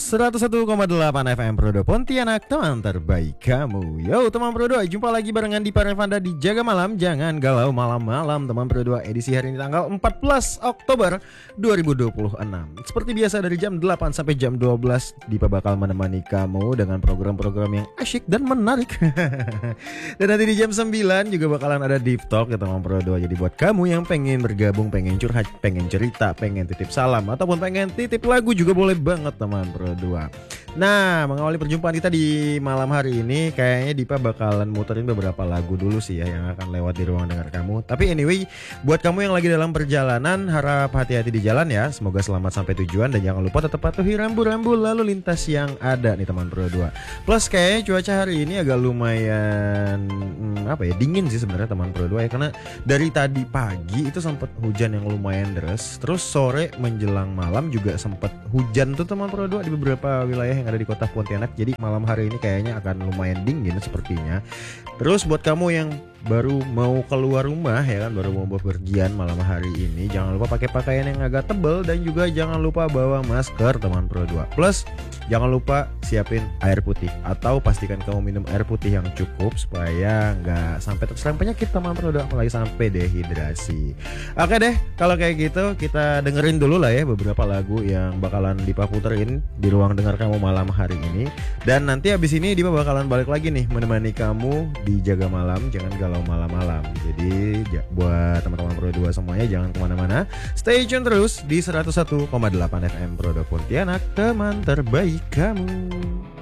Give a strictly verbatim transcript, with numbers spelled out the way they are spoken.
seratus satu koma delapan F M Prodo Pontianak, teman terbaik kamu. Yo teman Prodo, jumpa lagi barengan di Parevanda di Jaga Malam. Jangan galau malam-malam teman Prodo. Edisi hari ini tanggal empat belas Oktober dua ribu dua puluh enam. Seperti biasa dari jam delapan sampai jam dua belas Dipa bakal menemani kamu dengan program-program yang asyik dan menarik. Dan nanti di jam sembilan juga bakalan ada Deep Talk ya teman Prodo. Jadi buat kamu yang pengen bergabung, pengen curhat, pengen cerita, pengen titip salam ataupun pengen titip lagu juga boleh banget teman Prodo. Nah, mengawali perjumpaan kita di malam hari ini, kayaknya Dipa bakalan muterin beberapa lagu dulu sih ya yang akan lewat di ruang dengar kamu. Tapi anyway, buat kamu yang lagi dalam perjalanan, harap hati-hati di jalan ya. Semoga selamat sampai tujuan dan jangan lupa tetap patuhi rambu-rambu lalu lintas yang ada nih teman Pro dua. Plus kayaknya cuaca hari ini agak lumayan hmm, apa ya, dingin sih sebenarnya teman Pro dua ya, karena dari tadi pagi itu sempat hujan yang lumayan deras. Terus sore menjelang malam juga sempat hujan tuh teman Pro dua di beberapa wilayah yang ada di kota Pontianak. Jadi malam hari ini kayaknya akan lumayan dingin sepertinya. Terus buat kamu yang baru mau keluar rumah ya kan, baru mau bepergian malam hari ini, jangan lupa pakai pakaian yang agak tebal dan juga jangan lupa bawa masker teman Pro dua. Plus jangan lupa siapin air putih atau pastikan kamu minum air putih yang cukup supaya nggak sampai terserang penyakit teman Pro dua, apalagi sampai dehidrasi. Oke deh, kalau kayak gitu kita dengerin dulu lah ya beberapa lagu yang bakalan Dipa puterin di ruang dengar kamu malam hari ini. Dan nanti abis ini Dipa bakalan balik lagi nih menemani kamu di Jaga Malam. Jangan galau malam-malam. Jadi buat teman-teman Pro dua semuanya jangan kemana-mana, stay tune terus di seratus satu koma delapan F M Prodo Pontianak, teman terbaik kamu.